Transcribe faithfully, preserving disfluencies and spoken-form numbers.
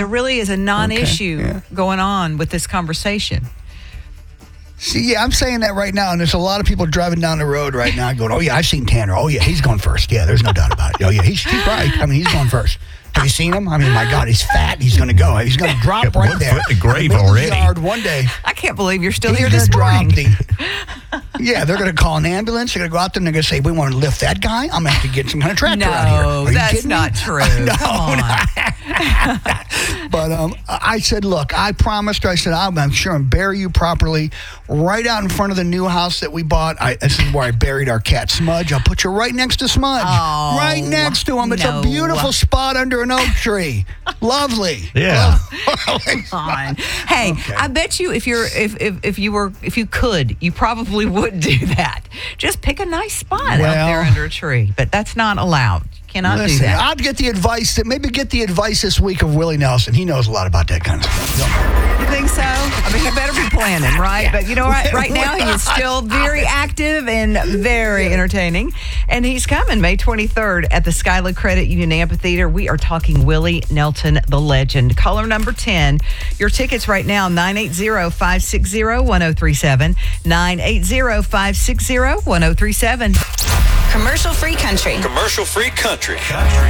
there really is a non-issue Okay, yeah. going on with this conversation. See, yeah, I'm saying that right now, and there's a lot of people driving down the road right now going, oh, yeah, I've seen Tanner. Oh, yeah, he's going first. Yeah, there's no doubt about it. Oh, yeah, he's, he's right. I mean, he's going first. Have you seen him? I mean, my God, he's fat. He's going to go. He's going to drop Got right one there. foot in the grave In middle of the already. Yard one day. I can't believe you're still He's here gonna this drop morning. the- yeah, they're going to call an ambulance. They're going to go out there and they're going to say, we want to lift that guy. I'm going to have to get some kind of tractor out here. No, Are you that's kidding me? not true. No, Come on. But um, I said, look, I promised her, I said, I'm, I'm sure and bury you properly right out in front of the new house that we bought. I, this is where I buried our cat, Smudge. I'll put you right next to Smudge. Oh, right next to him. It's no. a beautiful spot under an oak tree. Lovely. Yeah. Lovely. On. Hey, Okay. I bet you if you're if, if if you were if you could, you probably would do that. Just pick a nice spot out Well- there under a tree, but that's not allowed. You cannot do Listen, that. I'd get the advice that maybe get the advice this week of Willie Nelson. He knows a lot about that kind of stuff. You think so? I mean, you better be planning, right? But you know what? Right now, he is still very active and very entertaining. And he's coming May twenty-third at the Skyla Credit Union Amphitheater. We are talking Willie Nelson, the legend. Caller number ten. Your tickets right now, nine eight zero, five six zero, one zero three seven. nine eight zero, five six zero, one zero three seven. Commercial-free country. Commercial-free country.